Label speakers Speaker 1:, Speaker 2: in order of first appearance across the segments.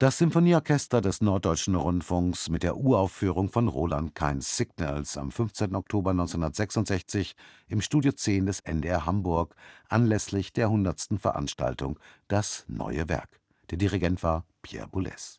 Speaker 1: Das Symphonieorchester des Norddeutschen Rundfunks mit der Uraufführung von Roland Kainz Signals am 15. Oktober 1966 im Studio 10 des NDR Hamburg anlässlich der 100. Veranstaltung Das neue Werk. Der Dirigent war Pierre Boulez.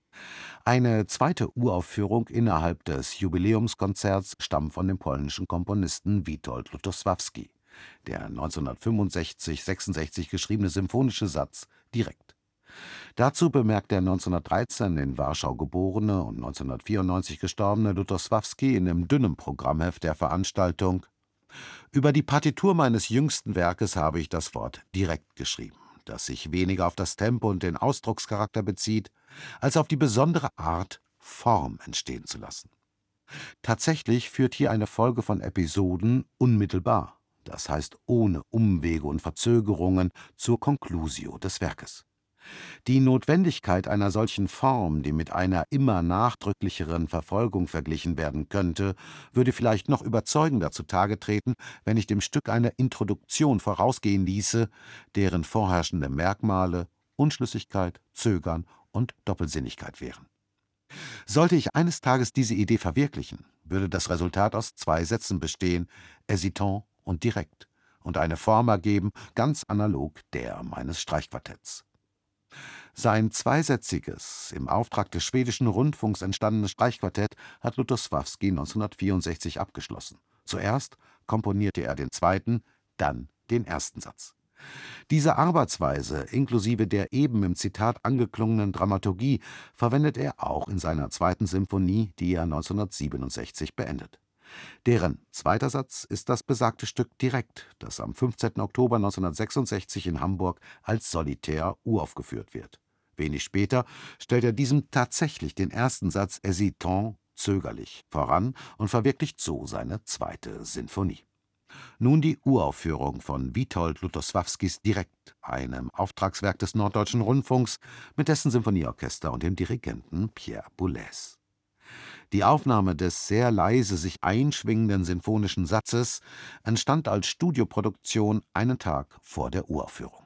Speaker 1: Eine zweite Uraufführung innerhalb des Jubiläumskonzerts stammt von dem polnischen Komponisten Witold Lutosławski. Der 1965 / 66 geschriebene symphonische Satz direkt. Dazu bemerkt der 1913 in Warschau geborene und 1994 gestorbene Lutosławski in dem dünnen Programmheft der Veranstaltung: Über die Partitur meines jüngsten Werkes habe ich das Wort direkt geschrieben, das sich weniger auf das Tempo und den Ausdruckscharakter bezieht, als auf die besondere Art, Form entstehen zu lassen. Tatsächlich führt hier eine Folge von Episoden unmittelbar, das heißt ohne Umwege und Verzögerungen, zur Conclusio des Werkes. Die Notwendigkeit einer solchen Form, die mit einer immer nachdrücklicheren Verfolgung verglichen werden könnte, würde vielleicht noch überzeugender zutage treten, wenn ich dem Stück eine Introduktion vorausgehen ließe, deren vorherrschende Merkmale Unschlüssigkeit, Zögern und Doppelsinnigkeit wären. Sollte ich eines Tages diese Idee verwirklichen, würde das Resultat aus 2 Sätzen bestehen, hésitant und direkt, und eine Form ergeben, ganz analog der meines Streichquartetts. Sein zweisätziges, im Auftrag des schwedischen Rundfunks entstandenes Streichquartett hat Lutosławski 1964 abgeschlossen. Zuerst komponierte er den zweiten, dann den ersten Satz. Diese Arbeitsweise, inklusive der eben im Zitat angeklungenen Dramaturgie, verwendet er auch in seiner zweiten Symphonie, die er 1967 beendet. Deren zweiter Satz ist das besagte Stück direkt, das am 15. Oktober 1966 in Hamburg als Solitär uraufgeführt wird. Wenig später stellt er diesem tatsächlich den ersten Satz hésitant, zögerlich, voran und verwirklicht so seine zweite Sinfonie. Nun die Uraufführung von Witold Lutosławskis Direkt, einem Auftragswerk des Norddeutschen Rundfunks mit dessen Symphonieorchester und dem Dirigenten Pierre Boulez. Die Aufnahme des sehr leise sich einschwingenden sinfonischen Satzes entstand als Studioproduktion einen Tag vor der Uraufführung.